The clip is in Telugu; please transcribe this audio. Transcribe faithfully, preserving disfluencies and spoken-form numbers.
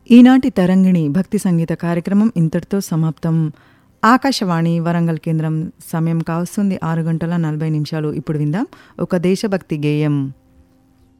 ఈనాటి తరంగిణి భక్తి సంగీత కార్యక్రమం ఇంతటితో సమాప్తం. ఆకాశవాణి వరంగల్ కేంద్రం సమయం కావస్తుంది ఆరు గంటల నలభై నిమిషాలు. ఇప్పుడు విందాం ఒక దేశభక్తి గేయం.